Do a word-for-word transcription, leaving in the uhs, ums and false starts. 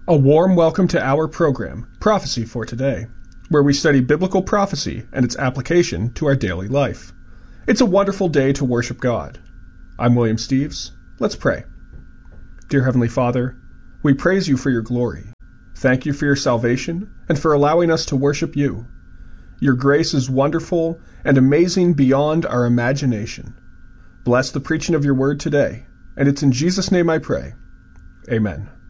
A warm welcome to our program, Prophecy for Today, where we study biblical prophecy and its application to our daily life. It's a wonderful day to worship God. I'm William Steves. Let's pray. Dear Heavenly Father, we praise you for your glory. Thank you for your salvation and for allowing us to worship you. Your grace is wonderful and amazing beyond our imagination. Bless the preaching of your word today, and it's in Jesus' name I pray. Amen.